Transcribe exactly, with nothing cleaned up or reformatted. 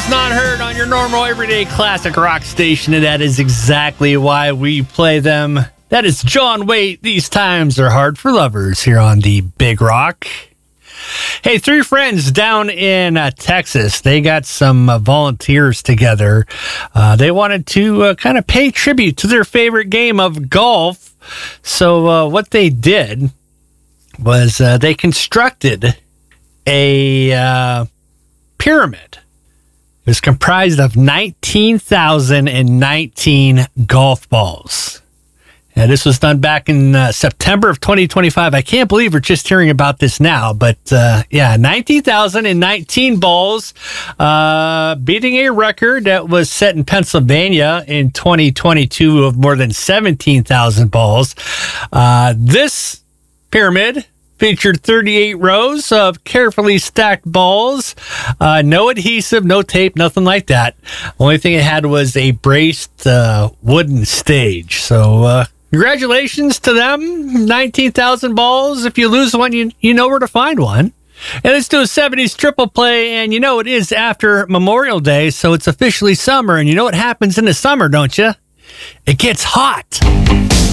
not heard on your normal everyday classic rock station, and that is exactly why we play them. That is John Waite. These times are hard for lovers here on the Big Rock. Hey, three friends down in uh, Texas, they got some uh, volunteers together. Uh, they wanted to uh, kind of pay tribute to their favorite game of golf. So uh, what they did was uh, they constructed a uh, pyramid. It was comprised of nineteen thousand nineteen golf balls. And this was done back in uh, September of twenty twenty-five. I can't believe we're just hearing about this now. But uh, yeah, nineteen thousand nineteen balls, uh, beating a record that was set in Pennsylvania in twenty twenty-two of more than seventeen thousand balls. Uh, this pyramid featured thirty-eight rows of carefully stacked balls. Uh, no adhesive, no tape, nothing like that. Only thing it had was a braced uh, wooden stage. So uh, congratulations to them. nineteen thousand balls. If you lose one, you, you know where to find one. And let's do a seventies triple play. And you know it is after Memorial Day, so it's officially summer. And you know what happens in the summer, don't you? It gets hot.